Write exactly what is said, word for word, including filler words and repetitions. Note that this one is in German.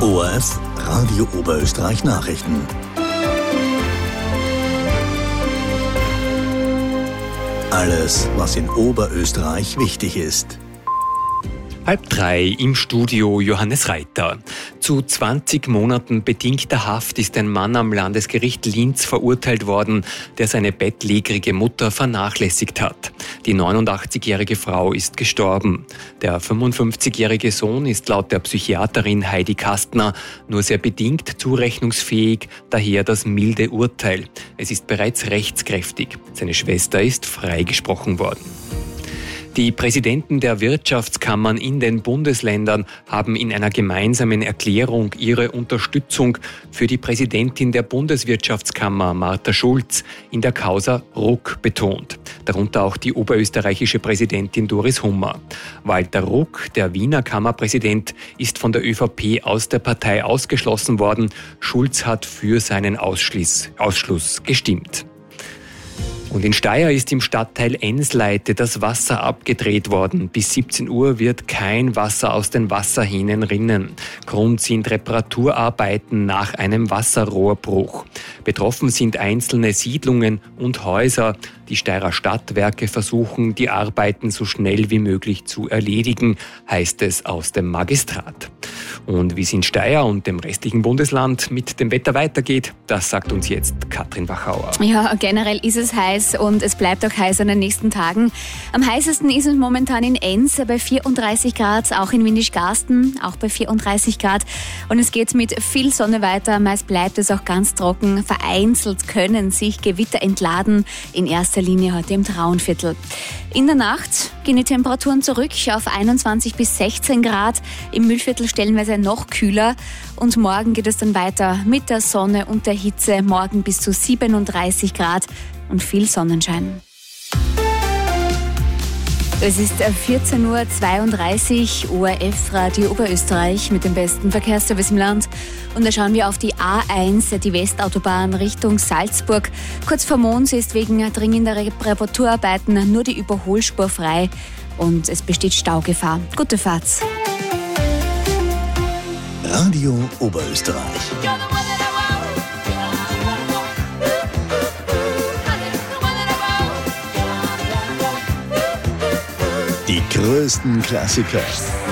O R F Radio Oberösterreich Nachrichten. Alles, was in Oberösterreich wichtig ist. Halb drei im Studio Johannes Reiter. Zu zwanzig Monaten bedingter Haft ist ein Mann am Landesgericht Linz verurteilt worden, der seine bettlägerige Mutter vernachlässigt hat. Die neunundachtzigjährige Frau ist gestorben. Der fünfundfünfzigjährige Sohn ist laut der Psychiaterin Heidi Kastner nur sehr bedingt zurechnungsfähig, daher das milde Urteil. Es ist bereits rechtskräftig. Seine Schwester ist freigesprochen worden. Die Präsidenten der Wirtschaftskammern in den Bundesländern haben in einer gemeinsamen Erklärung ihre Unterstützung für die Präsidentin der Bundeswirtschaftskammer, Martha Schulz, in der Causa Ruck betont. Darunter auch die oberösterreichische Präsidentin Doris Hummer. Walter Ruck, der Wiener Kammerpräsident, ist von der ÖVP aus der Partei ausgeschlossen worden. Schulz hat für seinen Ausschluss, Ausschluss gestimmt. Und in Steyr ist im Stadtteil Ensleite das Wasser abgedreht worden. Bis siebzehn Uhr wird kein Wasser aus den Wasserhähnen rinnen. Grund sind Reparaturarbeiten nach einem Wasserrohrbruch. Betroffen sind einzelne Siedlungen und Häuser. Die Steyrer Stadtwerke versuchen, die Arbeiten so schnell wie möglich zu erledigen, heißt es aus dem Magistrat. Und wie es in Steyr und dem restlichen Bundesland mit dem Wetter weitergeht, das sagt uns jetzt Katrin Wachauer. Ja, generell ist es heiß und es bleibt auch heiß an den nächsten Tagen. Am heißesten ist es momentan in Enns bei vierunddreißig Grad, auch in Windischgarsten, auch bei vierunddreißig Grad. Und es geht mit viel Sonne weiter, meist bleibt es auch ganz trocken. Vereinzelt können sich Gewitter entladen, in erster Linie heute im Traunviertel. In der Nacht gehen die Temperaturen zurück auf einundzwanzig bis sechzehn Grad, im Mühlviertel stellenweise noch kühler. Und morgen geht es dann weiter mit der Sonne und der Hitze, morgen bis zu siebenunddreißig Grad und viel Sonnenschein. Es ist vierzehn Uhr zweiunddreißig, O R F Radio Oberösterreich mit dem besten Verkehrsservice im Land. Und da schauen wir auf die A eins, die Westautobahn Richtung Salzburg. Kurz vor Mons ist wegen dringender Reparaturarbeiten nur die Überholspur frei und es besteht Staugefahr. Gute Fahrt. Radio Oberösterreich. Die größten Klassiker